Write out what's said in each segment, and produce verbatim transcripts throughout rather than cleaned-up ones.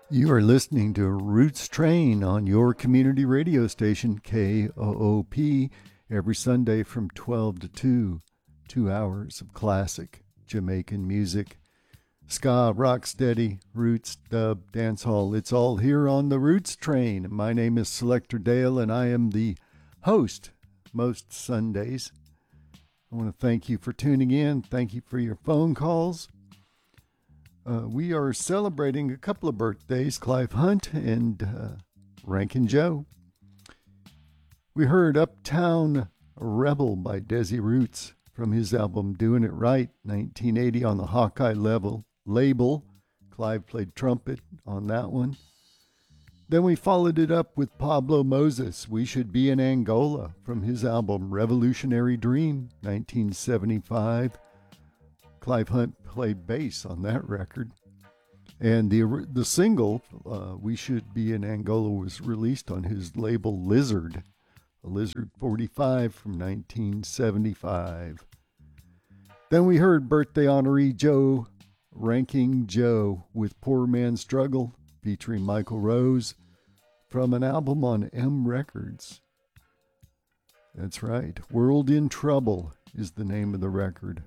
You are listening to Roots Train on your community radio station, K O O P, every Sunday from twelve to two. Two hours of classic Jamaican music. Ska, rocksteady, roots, dub, dancehall. It's all here on the Roots Train. My name is Selector Dale, and I am the host most Sundays. I want to thank you for tuning in. Thank you for your phone calls. Uh, we are celebrating a couple of birthdays, Clive Hunt and uh, Rankin Joe. We heard Uptown Rebel by Desi Roots from his album Doing It Right, nineteen eighty, on the Hawkeye level label. Clive played trumpet on that one. Then we followed it up with Pablo Moses, We Should Be in Angola, from his album Revolutionary Dream, nineteen seventy-five. Clive Hunt played bass on that record. And the the single, uh, We Should Be in Angola, was released on his label Lizard, a Lizard forty-five from nineteen seventy-five. Then we heard birthday honoree Joe, Ranking Joe, with Poor Man's Struggle, featuring Michael Rose, from an album on M Records. That's right, World in Trouble is the name of the record.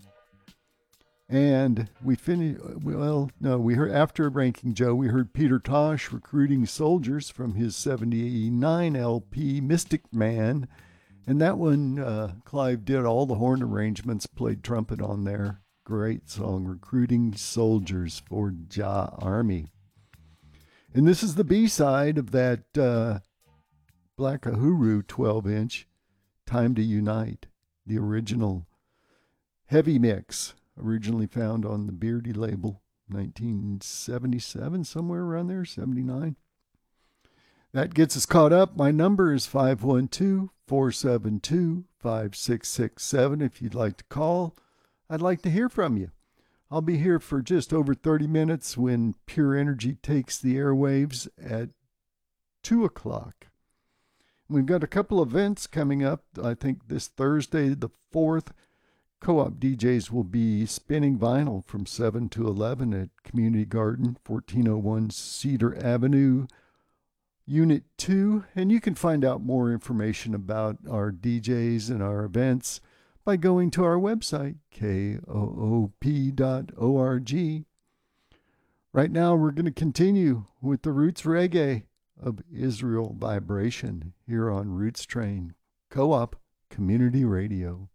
And we finished, well, no, we heard, after Ranking Joe, we heard Peter Tosh, Recruiting Soldiers, from his seventy-nine L P, Mystic Man. And that one, uh, Clive did all the horn arrangements, played trumpet on there. Great song, Recruiting Soldiers for Jah Army. And this is the B-side of that uh, Black Uhuru twelve inch, Time to Unite, the original heavy mix. Originally found on the Beardy label, nineteen seventy-seven, somewhere around there, seventy-nine. That gets us caught up. My number is five one two, four seven two, five six six seven. If you'd like to call, I'd like to hear from you. I'll be here for just over thirty minutes when Pure Energy takes the airwaves at two o'clock. We've got a couple events coming up. I think this Thursday, the fourth, Co-op D Js will be spinning vinyl from seven to eleven at Community Garden, fourteen oh one Cedar Avenue, Unit two. And you can find out more information about our D Js and our events by going to our website, K O O P dot org. Right now, we're going to continue with the Roots Reggae of Israel Vibration here on Roots Train, Co-op Community Radio.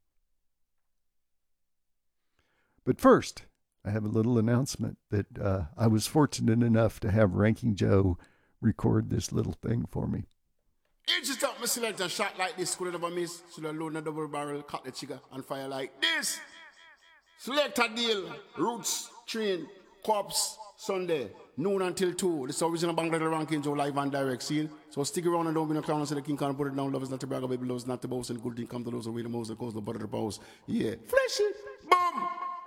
But first, I have a little announcement that uh, I was fortunate enough to have Ranking Joe record this little thing for me. You just stop me select a shot like this, could never miss. Should have load a double barrel, cut the trigger, and fire like this. Select a deal, Roots, Train, Corpse, Sunday, noon until two. This is original Bangladesh Ranking Joe live and direct, see? So stick around and don't be no clown and say the king can't put it down. Love is not to brag, baby, love is not to boast, and good thing come to those who read the most, the cause, the butter, the boss. Yeah, flesh it.